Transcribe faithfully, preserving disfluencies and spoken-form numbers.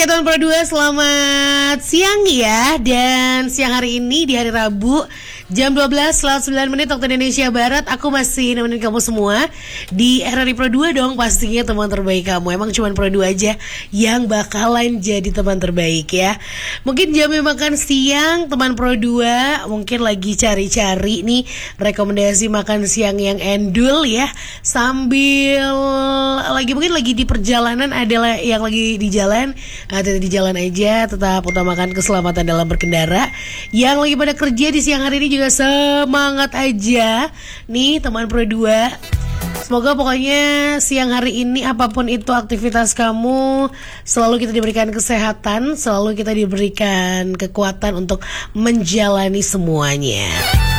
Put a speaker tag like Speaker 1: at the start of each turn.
Speaker 1: Oke teman Pro dua, selamat siang ya. Dan siang hari ini di hari Rabu jam dua belas lewat sembilan menit waktu Indonesia Barat, aku masih nemenin kamu semua di R R I Pro dua dong. Pastinya teman terbaik kamu. Emang cuma Pro dua aja yang bakalan jadi teman terbaik ya. Mungkin jamnya makan siang teman Pro dua mungkin lagi cari-cari nih rekomendasi makan siang yang endul ya, sambil lagi mungkin lagi di perjalanan, adalah yang lagi di jalan. Hati-hati di jalan aja, tetap utamakan keselamatan dalam berkendara. Yang lagi pada kerja di siang hari ini juga semangat aja nih teman Pro dua. Semoga pokoknya siang hari ini apapun itu aktivitas kamu, selalu kita diberikan kesehatan, selalu kita diberikan kekuatan untuk menjalani semuanya.